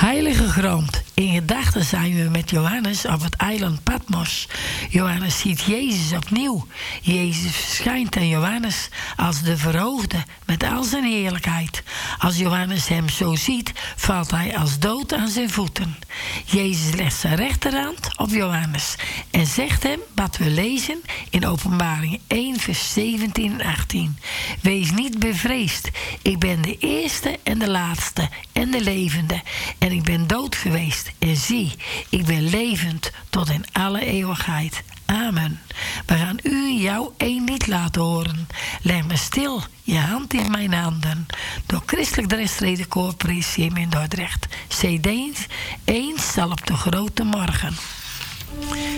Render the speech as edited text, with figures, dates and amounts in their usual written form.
Heilige grond. In gedachten zijn we met Johannes op het eiland Patmos. Johannes ziet Jezus opnieuw. Jezus verschijnt aan Johannes als de verhoogde met al zijn heerlijkheid. Als Johannes hem zo ziet, valt hij als dood aan zijn voeten. Jezus legt zijn rechterhand op Johannes en zegt hem wat we lezen in Openbaring 1 vers 17 en 18. Wees niet bevreesd. Ik ben de eerste en de laatste en de levende. En ik ben dood geweest. En zie, ik ben levend tot in alle eeuwigheid. Amen. We gaan u en jou één lied laten horen. Leg me stil, je hand in mijn handen. Door Christelijk Drestreden Koor Preesium in Dordrecht. CD 1 zal op de grote morgen.